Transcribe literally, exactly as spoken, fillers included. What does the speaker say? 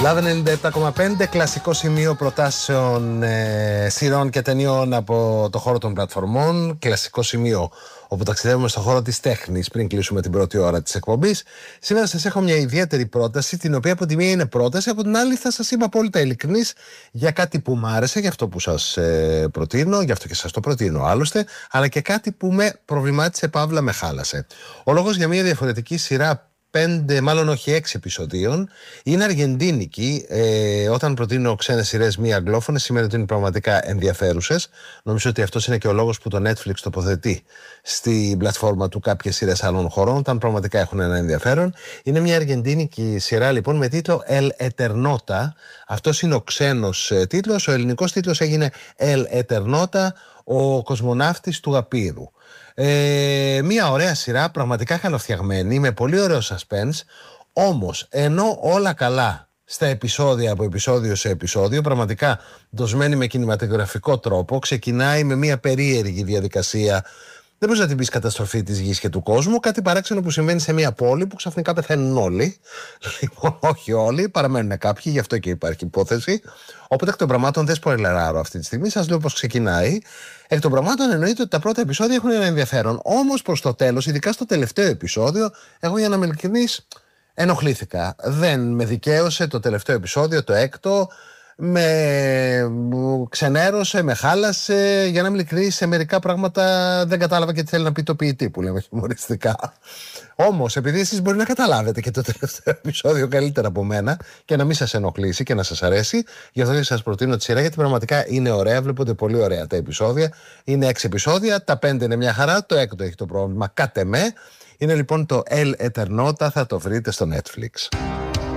Λαβ ενενήντα επτά κόμμα πέντε, κλασικό σημείο προτάσεων ε, σειρών και ταινιών από το χώρο των πλατφορμών. Κλασικό σημείο όπου ταξιδεύουμε στον χώρο της τέχνης πριν κλείσουμε την πρώτη ώρα της εκπομπής. Σήμερα σας έχω μια ιδιαίτερη πρόταση, την οποία από τη μία είναι πρόταση, από την άλλη θα σας είμαι απόλυτα ειλικρινής για κάτι που μου άρεσε, για αυτό που σας ε, προτείνω, γι' αυτό και σας το προτείνω άλλωστε, αλλά και κάτι που με προβλημάτισε, παύλα με χάλασε. Ο λόγος για μια διαφορετική σειρά πέντε, μάλλον όχι έξι επεισοδίων, είναι αργεντίνικη. Ε, όταν προτείνω ξένες σειρές μη αγγλόφωνες, σημαίνει ότι είναι πραγματικά ενδιαφέρουσες. Νομίζω ότι αυτός είναι και ο λόγος που το Netflix τοποθετεί στην πλατφόρμα του κάποιες σειρές άλλων χωρών, όταν πραγματικά έχουν ένα ενδιαφέρον. Είναι μια αργεντίνικη σειρά λοιπόν με τίτλο El Eternauta. Αυτός είναι ο ξένος ε, τίτλος. Ο ελληνικός τίτλος έγινε El Eternauta, ο κοσμοναύτης του Απείρου. Ε, μια ωραία σειρά, πραγματικά καλοφτιαγμένη, με πολύ ωραίο suspense. Όμως ενώ όλα καλά στα επεισόδια, από επεισόδιο σε επεισόδιο, πραγματικά δοσμένη με κινηματογραφικό τρόπο, ξεκινάει με μια περίεργη διαδικασία. Δεν μπορεί να την πεις καταστροφή της γης και του κόσμου. Κάτι παράξενο που συμβαίνει σε μια πόλη που ξαφνικά πεθαίνουν όλοι. Λοιπόν, όχι όλοι, παραμένουν κάποιοι, γι' αυτό και υπάρχει υπόθεση. Οπότε εκ των πραγμάτων δεν σποιλεράρω αυτή τη στιγμή, σας λέω πώς ξεκινάει. Εκ των πραγμάτων εννοείται ότι τα πρώτα επεισόδια έχουν ένα ενδιαφέρον. Όμως προς το τέλος, ειδικά στο τελευταίο επεισόδιο, εγώ για να είμαι ειλικρινής, ενοχλήθηκα. Δεν με δικαίωσε το τελευταίο επεισόδιο, το έκτο. Με ξενέρωσε, με χάλασε. Για να είμαι ειλικρινής, σε μερικά πράγματα δεν κατάλαβα και τι θέλει να πει το ποιητή, που λέμε χιουμοριστικά. Όμως, επειδή εσείς μπορεί να καταλάβετε και το τελευταίο επεισόδιο καλύτερα από μένα και να μην σας ενοχλήσει και να σας αρέσει, γι' αυτό και σας προτείνω τη σειρά, γιατί πραγματικά είναι ωραία. Βλέπονται πολύ ωραία τα επεισόδια. Είναι έξι επεισόδια, τα πέντε είναι μια χαρά, το έκτο έχει το πρόβλημα. Κάτε με. Είναι λοιπόν το El Eternauta, θα το βρείτε στο Netflix.